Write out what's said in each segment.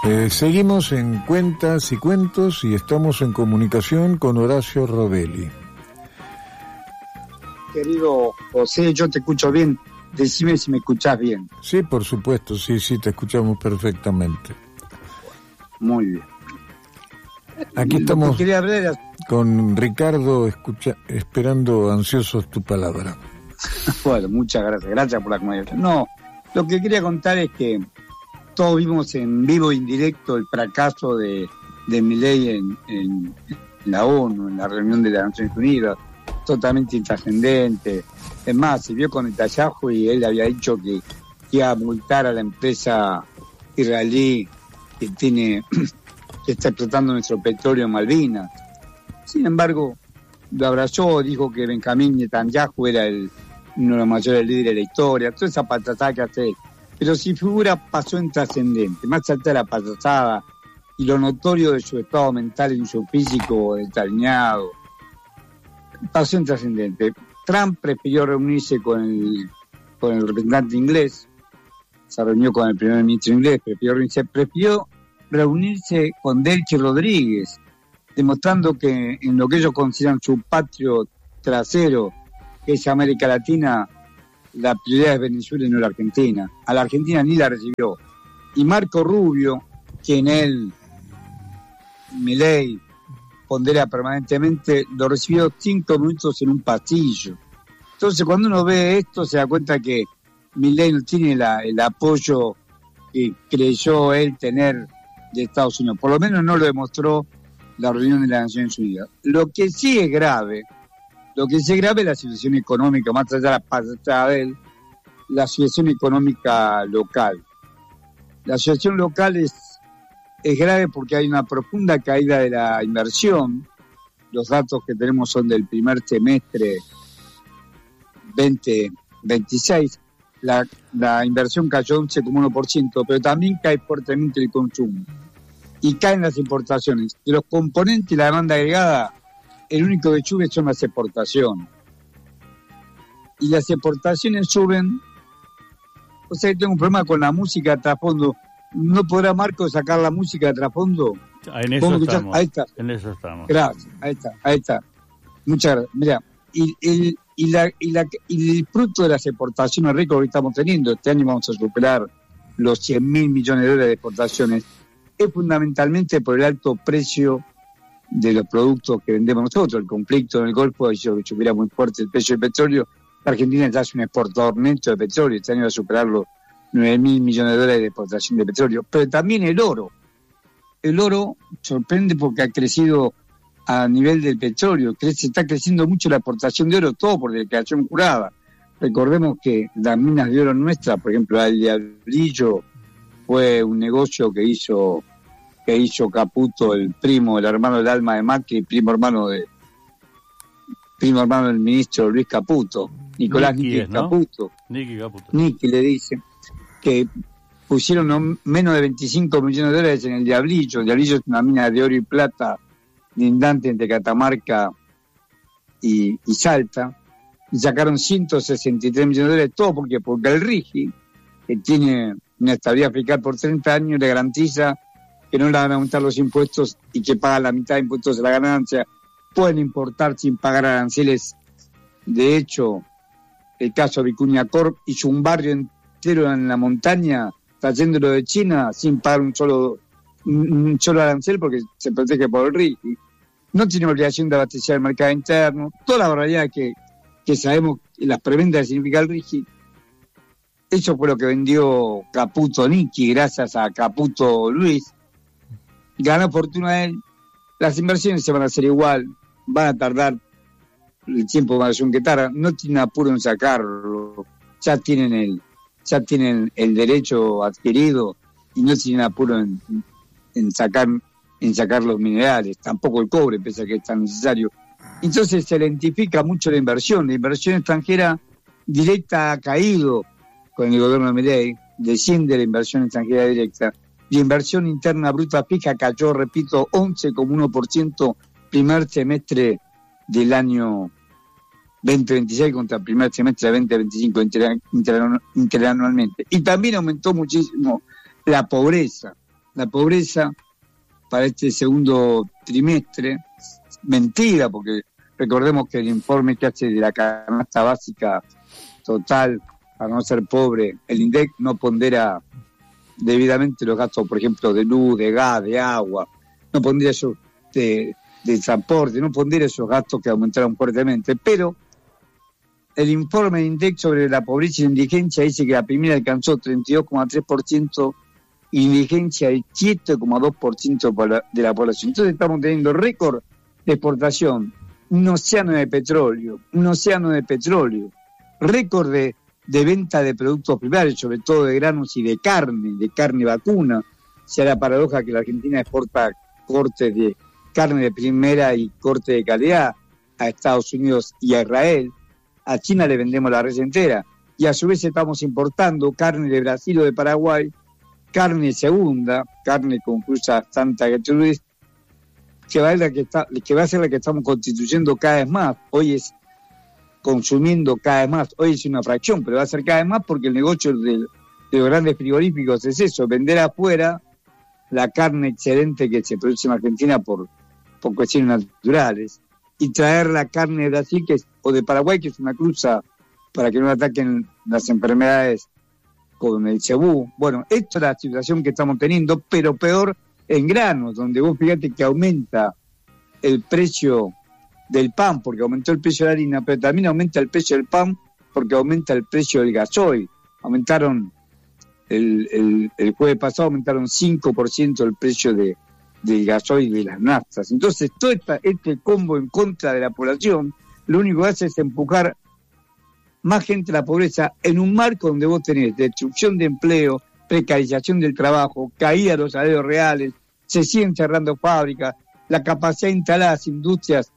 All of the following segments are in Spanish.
Seguimos en Cuentas y Cuentos y estamos en comunicación con Horacio Robelli. Querido José, yo te escucho bien. Decime si me escuchás bien. Sí, por supuesto, sí, te escuchamos perfectamente. Muy bien. Aquí estamos con Ricardo, esperando ansiosos tu palabra. Bueno, muchas gracias. Gracias por la comunicación. No, lo que quería contar es que todos vimos en vivo e indirecto el fracaso de Milei en la ONU, en la reunión de las Naciones Unidas, totalmente intrascendente. Es más, se vio con Netanyahu y él había dicho que iba a multar a la empresa israelí que está explotando nuestro petróleo en Malvinas. Sin embargo, lo abrazó, dijo que Benjamín Netanyahu era uno de los mayores líderes de la historia, toda esa patatada que hace él. Pero si figura pasó en trascendente, más allá de la patatada y lo notorio de su estado mental y su físico desaliñado, pasó en trascendente. Trump prefirió reunirse con el representante inglés, se reunió con el primer ministro inglés, prefirió reunirse con Delcy Rodríguez, demostrando que en lo que ellos consideran su patrio trasero, que es América Latina, la prioridad es Venezuela y no la Argentina. A la Argentina ni la recibió. Y Marco Rubio, quien él, Milei, pondera permanentemente, lo recibió 5 minutos en un pasillo. Entonces, cuando uno ve esto, se da cuenta que Milei no tiene el apoyo que creyó él tener de Estados Unidos. Por lo menos no lo demostró la reunión de las Naciones Unidas. Lo que sí es grave es la situación económica, más allá de la pasada de él, la situación económica local. La situación local es grave porque hay una profunda caída de la inversión. Los datos que tenemos son del primer semestre 2026. La inversión cayó 11,1%, pero también cae fuertemente el consumo. Y caen las importaciones. De los componentes de la demanda agregada, el único que sube son las exportaciones. Y las exportaciones suben. O sea, tengo un problema con la música de trasfondo. ¿No podrá Marco sacar la música de trasfondo? En eso estamos. Ahí está. En eso estamos. Gracias, ahí está. Muchas gracias. Mira, y el fruto de las exportaciones récord que estamos teniendo, este año vamos a superar los 100.000 millones de dólares de exportaciones, es fundamentalmente por el alto precio de los productos que vendemos nosotros. El conflicto en el Golfo hizo que subiera muy fuerte el precio del petróleo. La Argentina ya es un exportador neto de petróleo, este año va a superar los 9.000 millones de dólares de exportación de petróleo. Pero también el oro. El oro sorprende porque ha crecido a nivel del petróleo. Se está creciendo mucho la exportación de oro, todo por declaración jurada. Recordemos que las minas de oro nuestras, por ejemplo, el Diablillo, fue un negocio que hizo Caputo, el hermano del alma de Macri, primo hermano del ministro Luis Caputo, Nicolás Nicky Caputo. Nicky le dice que pusieron menos de 25 millones de dólares en el Diablillo. El Diablillo es una mina de oro y plata lindante entre Catamarca y Salta, y sacaron 163 millones de dólares, todo porque el RIGI, que tiene una estabilidad fiscal por 30 años, le garantiza que no le van a aumentar los impuestos y que pagan la mitad de impuestos de la ganancia, pueden importar sin pagar aranceles. De hecho, el caso Vicuña Corp hizo un barrio entero en la montaña, trayéndolo de China sin pagar un solo arancel porque se protege por el RIGI. No tiene obligación de abastecer el mercado interno. Toda la barbaridad que sabemos, las preventas que significa el RIGI. Eso fue lo que vendió Caputo Nicky, gracias a Caputo Luis. Ganó fortuna él. Las inversiones se van a hacer igual, van a tardar el tiempo de inversión que tarda. No tienen apuro en sacarlo, ya tienen el derecho adquirido y no tienen apuro en sacar los minerales, tampoco el cobre, pese a que es tan necesario. Entonces se lentifica mucho la inversión extranjera directa ha caído con el gobierno de Milei, desciende la inversión extranjera directa, la inversión interna bruta fija cayó, repito, 11,1% primer semestre del año 2026 contra el primer semestre de 2025 interanualmente. Y también aumentó muchísimo la pobreza. la pobreza para este segundo trimestre. Mentira, porque recordemos que el informe que hace de la canasta básica total, para no ser pobre, el INDEC no pondera debidamente los gastos, por ejemplo, de luz, de gas, de agua, no pondera esos de transporte, no pondera esos gastos que aumentaron fuertemente, pero el informe de INDEC sobre la pobreza y la indigencia dice que la primera alcanzó 32,3% y indigencia el 7,2% de la población. Entonces estamos teniendo récord de exportación, un océano de petróleo, récord de venta de productos primarios, sobre todo de granos y de carne vacuna. Se da la paradoja que la Argentina exporta cortes de carne de primera y corte de calidad a Estados Unidos y a Israel. A China le vendemos la res entera. Y a su vez estamos importando carne de Brasil o de Paraguay, carne segunda, carne con cruza Santa Gertrudis, que va a ser la que estamos constituyendo cada vez más. Hoy es consumiendo cada vez más. Hoy es una fracción, pero va a ser cada vez más porque el negocio de los grandes frigoríficos es eso, vender afuera la carne excedente que se produce en Argentina por cuestiones naturales y traer la carne de Brasil o de Paraguay, que es una cruza para que no ataquen las enfermedades con el cebú. Bueno, esta es la situación que estamos teniendo, pero peor en granos, donde vos fíjate que aumenta el precio del pan porque aumentó el precio de la harina, pero también aumenta el precio del pan porque aumenta el precio del gasoil. Aumentaron el jueves pasado, aumentaron 5% el precio del gasoil y de las naftas. Entonces todo este combo en contra de la población lo único que hace es empujar más gente a la pobreza en un marco donde vos tenés destrucción de empleo, precarización del trabajo, caída de los salarios reales, se siguen cerrando fábricas, la capacidad instalada de las industrias,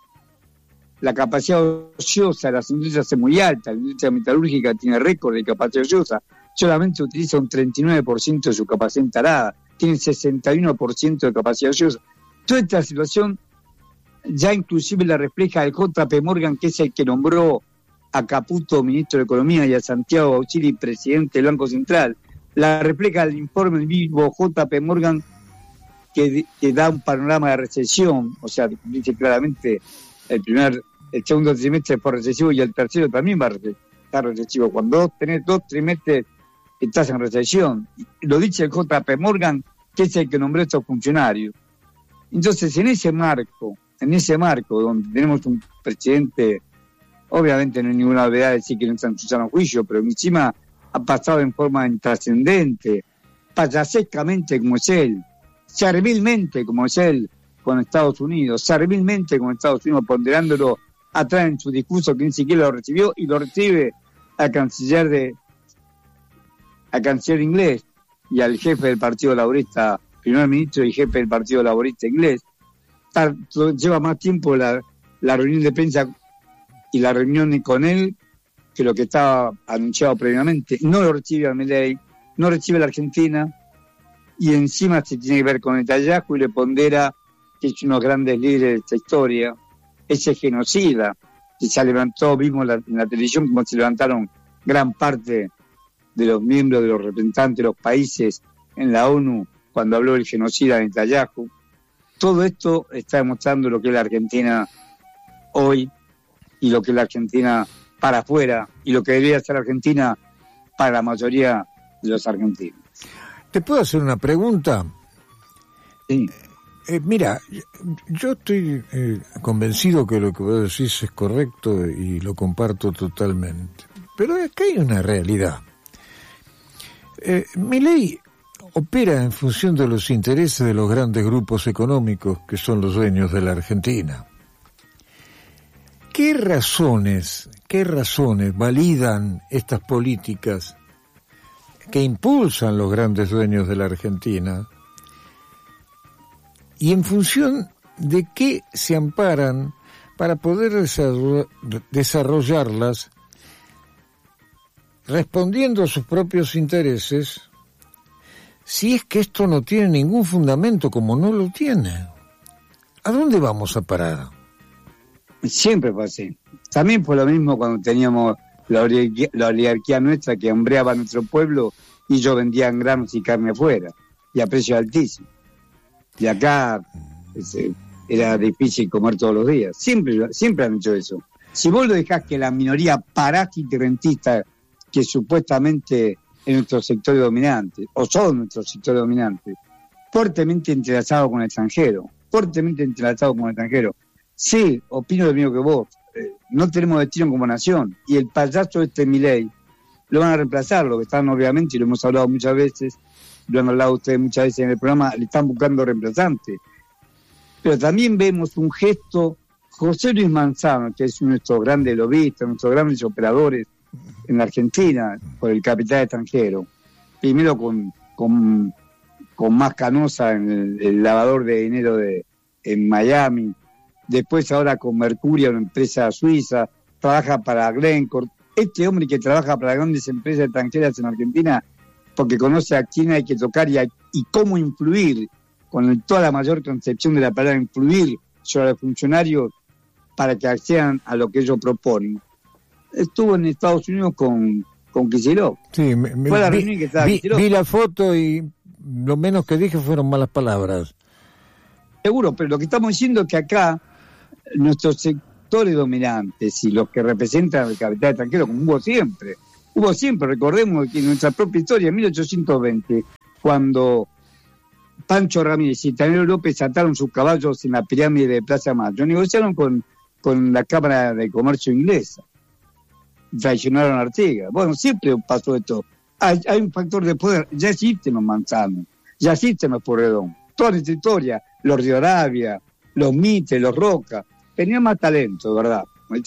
la capacidad ociosa de las industrias es muy alta. La industria metalúrgica tiene récord de capacidad ociosa, solamente utiliza un 39% de su capacidad instalada, tiene 61% de capacidad ociosa. Toda esta situación ya inclusive la refleja el JP Morgan, que es el que nombró a Caputo ministro de Economía y a Santiago Bauchili presidente del Banco Central. La refleja el informe del mismo JP Morgan que da un panorama de recesión, o sea, dice claramente el segundo trimestre fue recesivo y el tercero también va a estar recesivo. Cuando tenés 2 trimestres estás en recesión. Lo dice el JP Morgan, que es el que nombró a estos funcionarios. Entonces, en ese marco donde tenemos un presidente, obviamente no hay ninguna novedad decir que no está en su sano juicio, pero encima ha pasado en forma intrascendente, payasescamente como es él, servilmente como es él con Estados Unidos, servilmente con Estados Unidos, ponderándolo atrás en su discurso que ni siquiera lo recibió y lo recibe al canciller inglés y al jefe del Partido Laborista, primer ministro y jefe del Partido Laborista inglés. Lleva más tiempo la reunión de prensa y la reunión con él que lo que estaba anunciado previamente. No lo recibe a Milei, no recibe a la Argentina y encima se tiene que ver con Netanyahu y le pondera que es uno de los grandes líderes de esta historia, ese genocida que se levantó, vimos en la televisión como se levantaron gran parte de los miembros de los representantes de los países en la ONU cuando habló del genocida de Netanyahu. Todo esto está demostrando lo que es la Argentina hoy y lo que es la Argentina para afuera y lo que debería ser Argentina para la mayoría de los argentinos. ¿Te puedo hacer una pregunta? Sí. Mira, yo estoy convencido que lo que vos decís es correcto y lo comparto totalmente. Pero acá hay una realidad. Milei opera en función de los intereses de los grandes grupos económicos que son los dueños de la Argentina. ¿Qué razones validan estas políticas que impulsan los grandes dueños de la Argentina? ¿Y en función de qué se amparan para poder desarrollarlas respondiendo a sus propios intereses, si es que esto no tiene ningún fundamento como no lo tiene? ¿A dónde vamos a parar? Siempre fue así. También fue lo mismo cuando teníamos la oligarquía nuestra que hambreaba a nuestro pueblo y ellos vendían granos y carne afuera. y a precios altísimos. Y acá era difícil comer todos los días. Siempre han hecho eso. Si vos lo dejás que la minoría parásita y rentista, que supuestamente es nuestro sector dominante, o son nuestro sector dominante, fuertemente entrelazado con el extranjero, sí, opino lo mismo que vos, no tenemos destino como nación, y el payaso Milei lo van a reemplazar, lo que están obviamente, y lo hemos hablado muchas veces, lo han hablado ustedes muchas veces en el programa, le están buscando reemplazantes. Pero también vemos un gesto, José Luis Manzano, que es uno de nuestros grandes lobistas, nuestros grandes operadores en la Argentina, por el capital extranjero, primero con Más Canosa en el lavador de dinero en Miami, después ahora con Mercuria, una empresa suiza, trabaja para Glencore. Este hombre que trabaja para grandes empresas extranjeras en Argentina, porque conoce a quién hay que tocar y cómo influir, con toda la mayor concepción de la palabra influir sobre los funcionarios para que accedan a lo que ellos proponen. Estuvo en Estados Unidos con Kicillof. Sí, fue la reunión que estaba vi la foto y lo menos que dije fueron malas palabras. Seguro, pero lo que estamos diciendo es que acá nuestros sectores dominantes y los que representan el capital extranjero, como hubo siempre, recordemos que en nuestra propia historia, en 1820, cuando Pancho Ramírez y Tanero López ataron sus caballos en la pirámide de Plaza Mayo, negociaron con la Cámara de Comercio inglesa, traicionaron a Artigas. Bueno, siempre pasó esto. Hay un factor de poder, ya existen los Manzanos, ya existen los Porredón, toda nuestra historia, los Rivadavia, los Mitre, los Roca, tenían más talento, ¿verdad?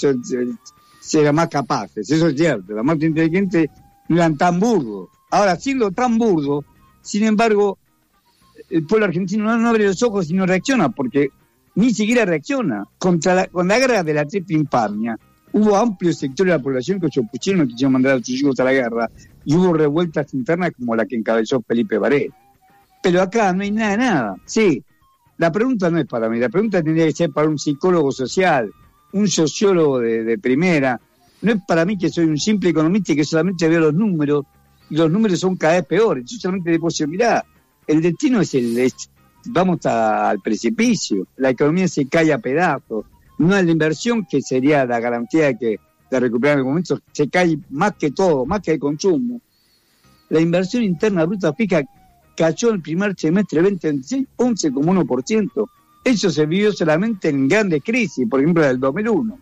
Eran más capaces, eso es cierto, los más inteligentes no eran tan burdos. Ahora, siendo tan burdos, sin embargo, el pueblo argentino no abre los ojos y no reacciona, porque ni siquiera reacciona. Con la guerra de la triple infamia, hubo amplios sectores de la población que se opusieron y quisieron mandar a sus hijos a la guerra, y hubo revueltas internas como la que encabezó Felipe Varela. Pero acá no hay nada. Sí, la pregunta no es para mí, la pregunta tendría que ser para un psicólogo social, un sociólogo de primera. No es para mí, que soy un simple economista y que solamente veo los números, y los números son cada vez peores. Yo solamente debo decir, mirá, el destino vamos al precipicio, la economía se cae a pedazos, no es la inversión que sería la garantía de recuperar en el momento, se cae más que todo, más que el consumo. La inversión interna bruta fija cayó en el primer semestre 2026 11,1%. Eso se vivió solamente en grandes crisis, por ejemplo, del 2001.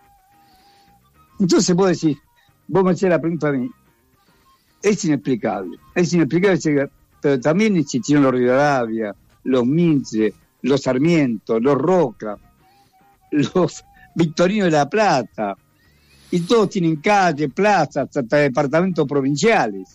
Entonces vos me hacés la pregunta a mí, es inexplicable, pero también existieron los Rivadavia, los Mitre, los Sarmiento, los Roca, los Victorinos de la Plata, y todos tienen calles, plazas, hasta departamentos provinciales.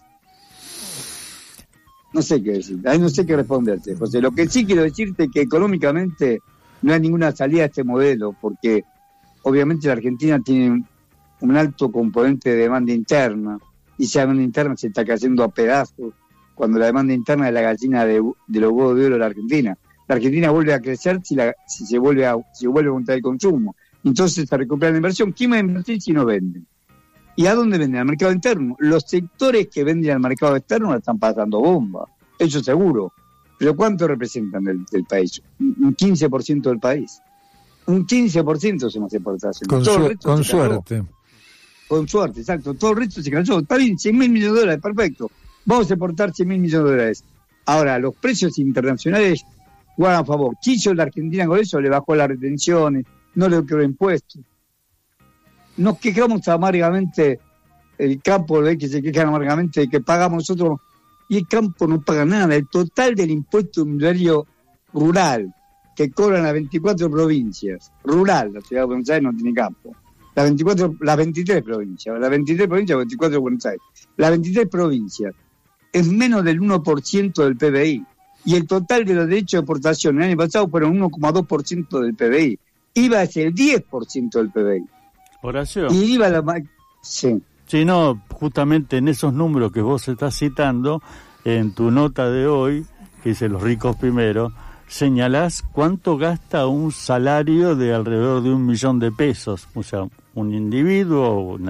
No sé qué decir, ahí no sé qué responderte, José. Lo que sí quiero decirte es que económicamente no hay ninguna salida a este modelo, porque obviamente la Argentina tiene un alto componente de demanda interna, y esa demanda interna se está cayendo a pedazos, cuando la demanda interna es la gallina de los huevos de oro de la Argentina. La Argentina vuelve a crecer si se vuelve a aumentar el consumo. Entonces se recupera la inversión. ¿Quién va a invertir si no venden? ¿Y a dónde venden? Al mercado interno. Los sectores que venden al mercado externo la están pasando bomba, eso seguro. Pero ¿cuánto representan del país? Un 15% del país. Un 15% son las exportaciones. Con suerte. Con suerte, exacto. Todo el resto se cayó. Está bien, $100.000 millones, perfecto. Vamos a exportar $100.000 millones. Ahora, los precios internacionales juegan a favor. ¿Qué hizo la Argentina con eso? Le bajó las retenciones, no le quedó impuestos. Nos quejamos amargamente, el campo, que se quejan amargamente de que pagamos nosotros, y el campo no paga nada. El total del impuesto inmobiliario rural que cobran las 24 provincias, rural, la ciudad de Buenos Aires no tiene campo, las 23 provincias, 24 de Buenos Aires, las 23 provincias, es menos del 1% del PBI. Y el total de los derechos de exportación el año pasado fueron 1,2% del PBI. IVA es el 10% del PBI. Horacio. Y IVA sí. Sí, no, justamente en esos números que vos estás citando, en tu nota de hoy, que dice Los ricos primero, señalás cuánto gasta un salario de alrededor de $1 millón. O sea, un individuo, una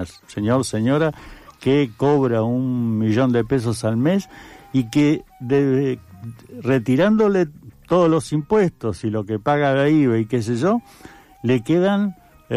señora, que cobra $1 millón al mes y que retirándole todos los impuestos y lo que paga la IVA y qué sé yo, le quedan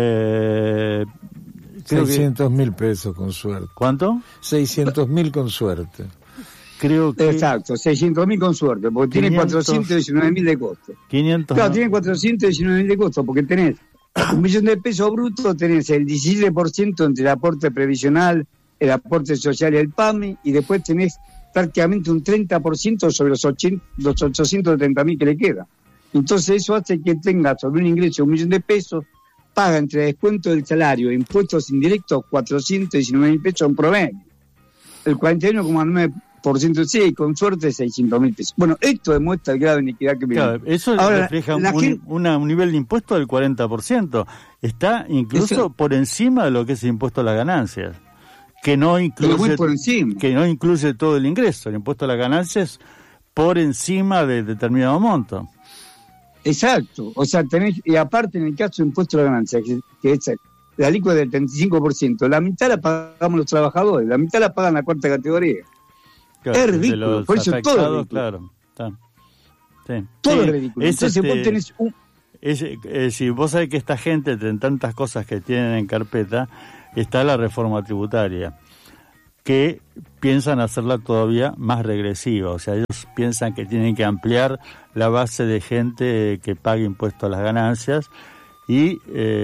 600.000 pesos con suerte. ¿Cuánto? 600.000 con suerte. Creo que... Exacto, 600.000 con suerte, porque 500, tiene 419.000 de costo. 500. Claro, tiene 419.000 de costo, porque tenés 1 millón de pesos brutos, tenés el 17% entre el aporte previsional, el aporte social y el PAMI, y después tenés prácticamente un 30% sobre los 830.000 que le queda. Entonces eso hace que tenga sobre un ingreso de 1 millón de pesos, paga entre descuento del salario e impuestos indirectos 419.000 pesos en promedio. El 41,9% sí, con suerte 600.000 pesos. Bueno, esto demuestra el grado de inequidad que vive. Claro, eso ahora, refleja un nivel de impuesto del 40%. Está incluso eso, por encima de lo que es el impuesto a las ganancias, que no incluye todo el ingreso. El impuesto a las ganancias por encima de determinado monto. Exacto, o sea, tenés, y aparte en el caso de impuesto a la ganancia, que es la alícuota del 35%, la mitad la pagamos los trabajadores, la mitad la pagan la cuarta categoría. Claro, es ridículo, por eso todo es ridículo. Claro, está. Sí. Todo es ridículo. Entonces vos tenés si vos sabés que esta gente, en tantas cosas que tienen en carpeta, está la reforma tributaria, que piensan hacerla todavía más regresiva. O sea, ellos piensan que tienen que ampliar la base de gente que pague impuestos a las ganancias y,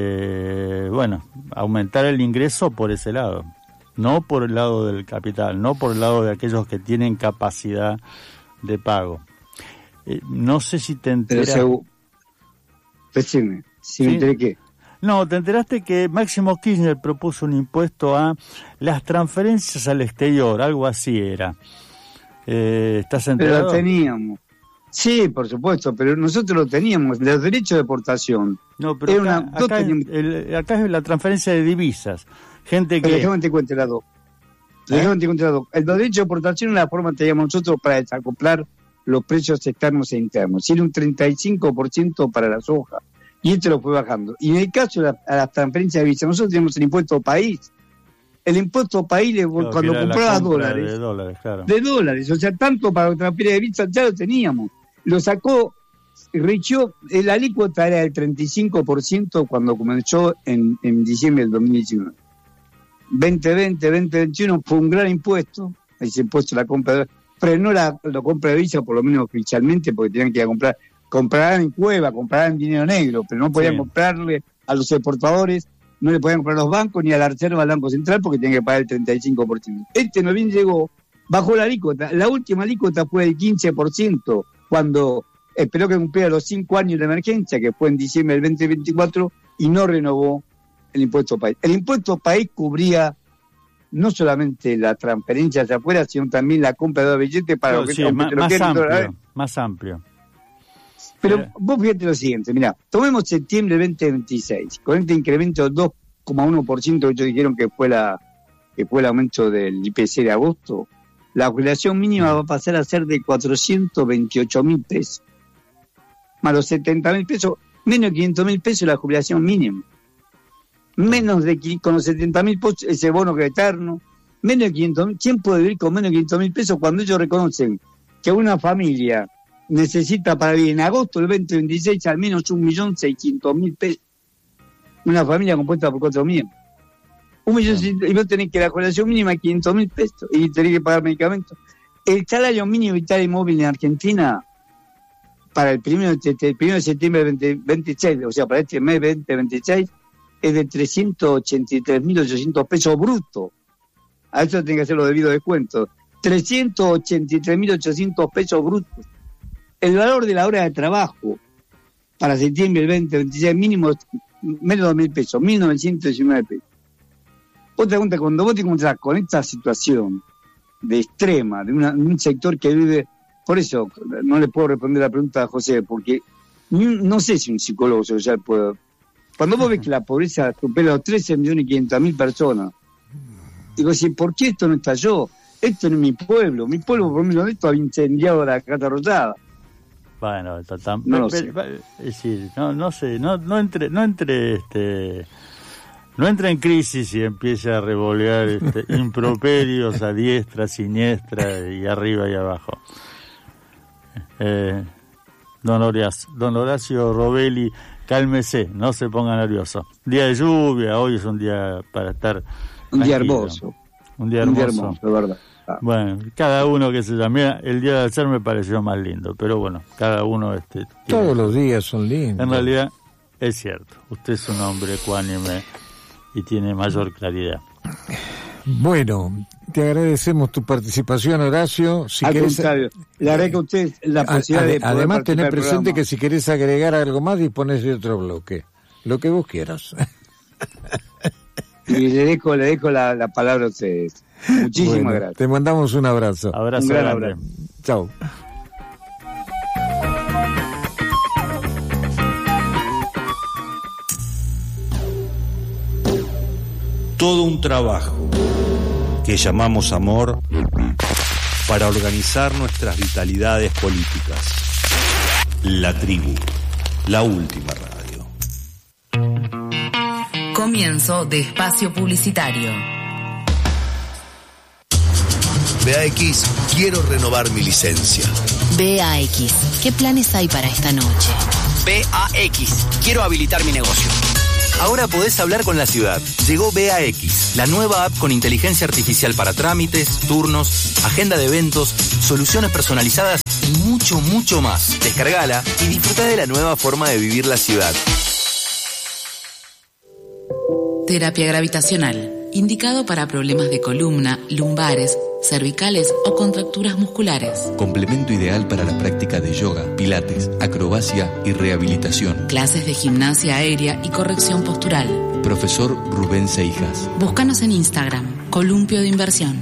aumentar el ingreso por ese lado. No por el lado del capital, no por el lado de aquellos que tienen capacidad de pago. No sé si te enteraste. Decime, ¿sí? ¿Me enteré qué? No, te enteraste que Máximo Kirchner propuso un impuesto a las transferencias al exterior, algo así era. ¿Estás enterado? Pero lo teníamos. Sí, por supuesto, pero nosotros lo teníamos, los derechos de exportación. No, pero acá es la transferencia de divisas. Gente que... Déjame te cuente las dos. El derecho de exportación es la forma que teníamos nosotros para desacoplar los precios externos e internos. Era un 35% para la soja. Y esto lo fue bajando. Y en el caso de las transferencias de divisas, nosotros tenemos el impuesto país. El impuesto país, claro, cuando comprabas dólares. De dólares. O sea, tanto para transferir de divisas ya lo teníamos. Lo sacó Richo, la alícuota era del 35% cuando comenzó en diciembre del 2019. 2020, 2021 fue un gran impuesto, ese impuesto a la compra de, frenó la compra de divisas, por lo menos oficialmente, porque tenían que ir a comprarán en cueva, comprarán dinero negro, pero no podían comprarle a los exportadores, no le podían comprar a los bancos ni a la reserva del Banco Central porque tenían que pagar el 35%. No bien llegó, bajó la alícuota, la última alícuota fue del 15%, cuando esperó que cumpliera los 5 años de emergencia, que fue en diciembre del 2024, y no renovó el impuesto país. El impuesto país cubría no solamente la transferencia hacia afuera, sino también la compra de billetes para los que más amplio. Pero vos fíjate lo siguiente, mirá, tomemos septiembre 2026, con este incremento del 2,1% que ellos dijeron que fue el aumento del IPC de agosto, la jubilación mínima va a pasar a ser de 428.000 pesos. Más los 70.000 pesos, menos de 500.000 pesos la jubilación mínima. Menos de con los 70.000 pesos ese bono que es eterno. Menos de 500.000. ¿Quién puede vivir con menos de 500.000 pesos cuando ellos reconocen que una familia necesita para vivir en agosto del 2026 al menos 1.600.000 pesos? Una familia compuesta por 4 miembros. 1.600.000, y vos tenés que la jubilación mínima es 500.000 pesos y tenés que pagar medicamentos. El salario mínimo vital y móvil en Argentina para el 1 de septiembre del 2026, o sea, para este mes 2026, es de 383.800 pesos brutos. A eso tiene que hacer los debidos descuentos. 383.800 pesos brutos. El valor de la hora de trabajo para septiembre del 2026 mínimo menos de 2.000 pesos, 1.919 pesos. Otra pregunta, cuando vos te encontrás con esta situación de extrema, de un sector que vive, por eso no le puedo responder la pregunta a José, porque no sé si un psicólogo social puede. Cuando vos ves que la pobreza supera los 13.500.000 personas, digo, ¿por qué esto no estalló? Esto no es mi pueblo por lo menos esto había incendiado la Cata Rosada. Bueno, no sé. Es decir, no sé, no entre en crisis y empiece a revolear improperios a diestra, siniestra y arriba y abajo. don Horacio Robelli, cálmese, no se ponga nervioso. Día de lluvia, hoy es un día para estar un día hermoso. Un día hermoso, de verdad. Bueno, cada uno que se llame, el día de ayer me pareció más lindo, pero bueno, cada uno todos los días son lindos. En realidad es cierto, usted es un hombre ecuánime y tiene mayor claridad. Bueno, te agradecemos tu participación, Horacio. Si querés, le agradezco a usted la posibilidad de poder además tener presente que si querés agregar algo más, disponés de otro bloque, lo que vos quieras. Y le dejo la palabra a ustedes. Muchísimas gracias. Te mandamos un abrazo. Un gran abrazo. Chao. Todo un trabajo que llamamos amor para organizar nuestras vitalidades políticas. La Tribu, la última radio. Comienzo de espacio publicitario. BAX, quiero renovar mi licencia. BAX, ¿qué planes hay para esta noche? BAX, quiero habilitar mi negocio. Ahora podés hablar con la ciudad. Llegó BAX, la nueva app con inteligencia artificial para trámites, turnos, agenda de eventos, soluciones personalizadas y mucho, mucho más. Descargala y disfruta de la nueva forma de vivir la ciudad. Terapia gravitacional, indicado para problemas de columna, lumbares, cervicales o contracturas musculares. Complemento ideal para la práctica de yoga, pilates, acrobacia y rehabilitación. Clases de gimnasia aérea y corrección postural. Profesor Rubén Seijas. Búscanos en Instagram, Columpio de Inversión.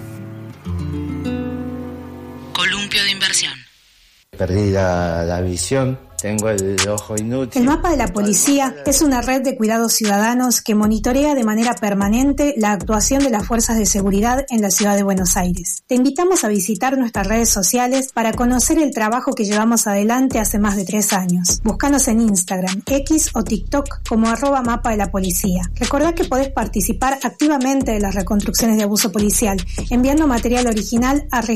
Columpio de Inversión. Perdí la visión. Tengo el ojo inútil. El Mapa de la Policía es una red de cuidados ciudadanos que monitorea de manera permanente la actuación de las fuerzas de seguridad en la ciudad de Buenos Aires. Te invitamos a visitar nuestras redes sociales para conocer el trabajo que llevamos adelante hace más de 3 años. Búscanos en Instagram, X o TikTok como @Mapa de la Policía. Recordá que podés participar activamente de las reconstrucciones de abuso policial enviando material original a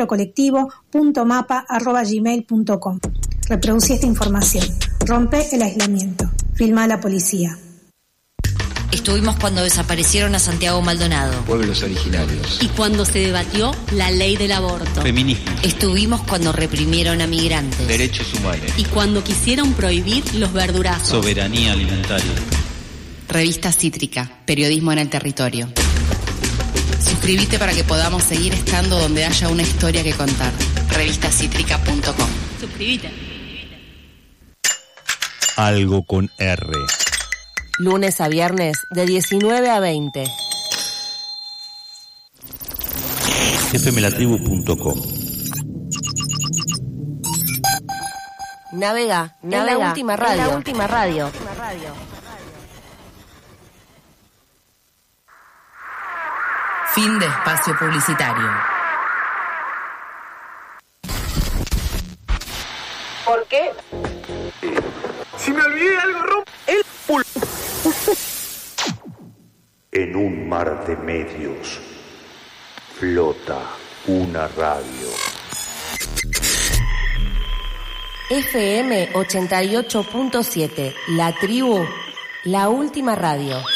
registrocolectivo.mapa@gmail.com. Reproducí esta información. Rompe el aislamiento. Filma a la policía. Estuvimos cuando desaparecieron a Santiago Maldonado. Pueblos originarios. Y cuando se debatió la ley del aborto. Feminismo. Estuvimos cuando reprimieron a migrantes. Derechos humanos. Y cuando quisieron prohibir los verdurazos. Soberanía alimentaria. Revista Cítrica, periodismo en el territorio. Suscríbete para que podamos seguir estando donde haya una historia que contar. Revistacítrica.com. Suscríbete. Algo con R. Lunes a viernes de 19 a 20. fmlatribu.com. Navega en la última radio. Fin de espacio publicitario. ¿Por qué? Si me olvidé algo, En un mar de medios flota una radio. FM 88.7, La Tribu, la última radio.